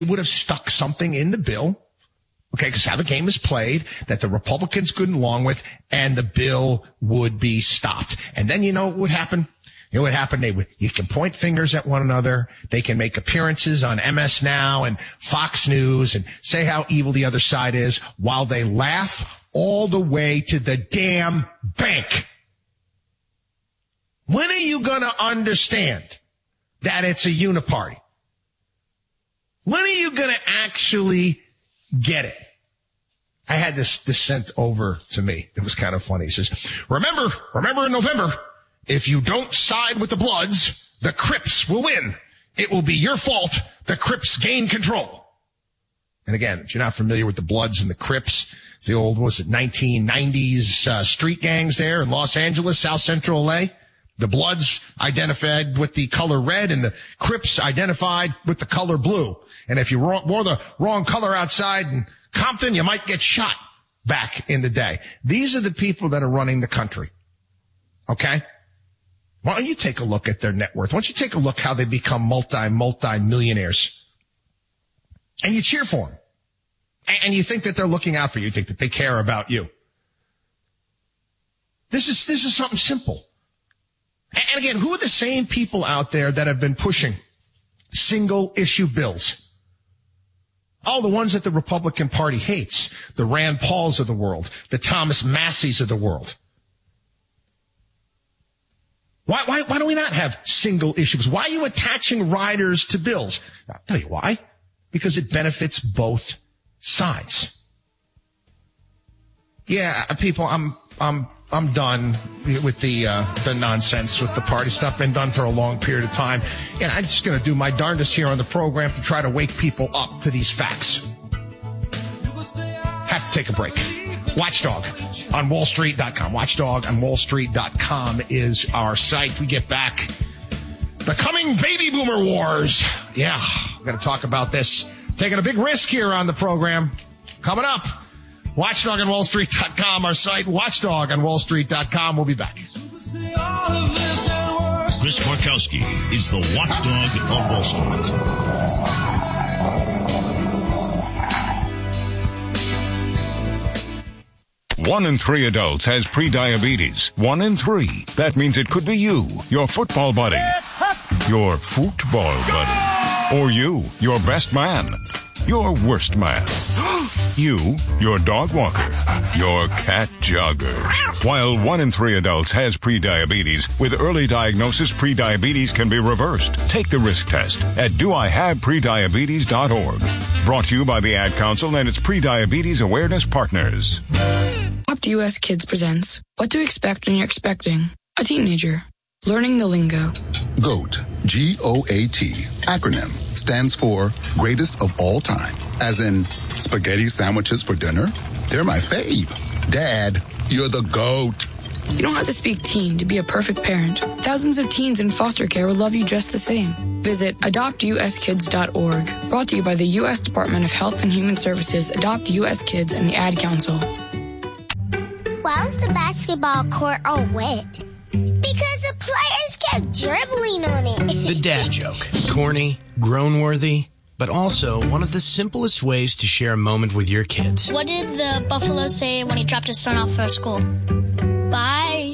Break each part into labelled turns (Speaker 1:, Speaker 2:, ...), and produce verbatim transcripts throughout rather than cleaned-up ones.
Speaker 1: would have stuck something in the bill, okay, because how the game is played, that the Republicans couldn't along with, and the bill would be stopped. And then you know what would happen? You know what happened? They would, you can point fingers at one another. They can make appearances on M S Now and Fox News and say how evil the other side is while they laugh all the way to the damn bank. When are you going to understand that it's a uniparty? When are you going to actually get it? I had this, this sent over to me. It was kind of funny. It says, remember, remember in November, if you don't side with the Bloods, the Crips will win. It will be your fault. The Crips gain control. And again, if you're not familiar with the Bloods and the Crips, it's the old, what was it, nineteen nineties uh, street gangs there in Los Angeles, South Central L A. The Bloods identified with the color red and the Crips identified with the color blue. And if you wore the wrong color outside in Compton, you might get shot back in the day. These are the people that are running the country. Okay? Why don't you take a look at their net worth? Why don't you take a look how they become multi, multi-millionaires? And you cheer for them. And you think that they're looking out for you. You think that they care about you. This is, this is something simple. And again, who are the same people out there that have been pushing single issue bills? Oh, the ones that the Republican Party hates. The Rand Pauls of the world. The Thomas Masseys of the world. Why, why, why do we not have single issues? Why are you attaching riders to bills? I'll tell you why. Because it benefits both sides. Yeah, people, I'm, I'm, I'm done with the, uh, the nonsense with the party stuff. Been done for a long period of time. And I'm just going to do my darndest here on the program to try to wake people up to these facts. Have to take a break. Watchdog on wall street dot com. Watchdog on wall street dot com is our site. We get back. The coming baby boomer wars. Yeah, we're going to talk about this. Taking a big risk here on the program. Coming up. Watchdog on wall street dot com, our site. Watchdog on wall street dot com. We'll be back.
Speaker 2: Chris Markowski is the Watchdog on Wall Street.
Speaker 3: One in three adults has prediabetes. One in three. That means it could be you, your football buddy, your football buddy, or you, your best man, your worst man, you, your dog walker, your cat jogger. While one in three adults has prediabetes, with early diagnosis, prediabetes can be reversed. Take the risk test at do I have prediabetes dot org. Brought to you by the Ad Council and its prediabetes awareness partners.
Speaker 4: Adopt U S Kids presents What to Expect When You're Expecting a Teenager. Learning the Lingo.
Speaker 5: GOAT, G O A T, acronym, stands for Greatest of All Time. As in, spaghetti sandwiches for dinner? They're my fave. Dad, you're the GOAT.
Speaker 4: You don't have to speak teen to be a perfect parent. Thousands of teens in foster care will love you just the same. Visit adopt U S kids dot org. Brought to you by the U S Department of Health and Human Services, Adopt U S Kids, and the Ad Council.
Speaker 6: Why was the basketball court all wet? Because the players kept dribbling on it.
Speaker 7: The dad joke. Corny, groan-worthy, but also one of the simplest ways to share a moment with your kids.
Speaker 8: What did the buffalo say when he dropped his son off for school? Bye,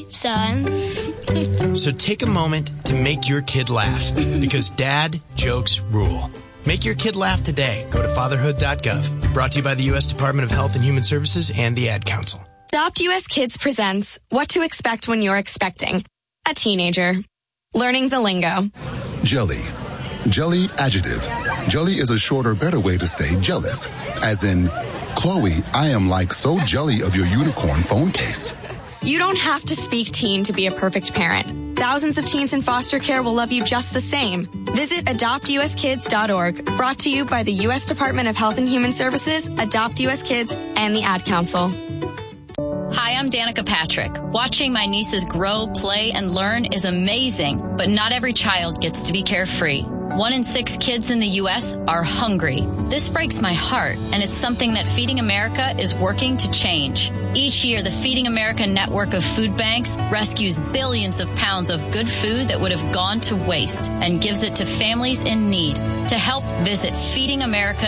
Speaker 8: son.
Speaker 7: So take a moment to make your kid laugh, because dad jokes rule. Make your kid laugh today. Go to fatherhood dot gov. Brought to you by the U S Department of Health and Human Services and the Ad Council.
Speaker 9: Adopt U S Kids presents What to Expect When You're Expecting a Teenager. Learning the Lingo.
Speaker 5: Jelly. Jelly adjective. Jelly is a shorter, better way to say jealous. As in, Chloe, I am like so jelly of your unicorn phone case.
Speaker 9: You don't have to speak teen to be a perfect parent. Thousands of teens in foster care will love you just the same. Visit adopt U S kids dot org. Brought to you by the U S Department of Health and Human Services, Adopt U S Kids, and the Ad Council.
Speaker 10: Hi, I'm Danica Patrick. Watching my nieces grow, play, and learn is amazing, but not every child gets to be carefree. One in six kids in the U S are hungry. This breaks my heart, and it's something that Feeding America is working to change. Each year, the Feeding America network of food banks rescues billions of pounds of good food that would have gone to waste and gives it to families in need. To help, visit feeding america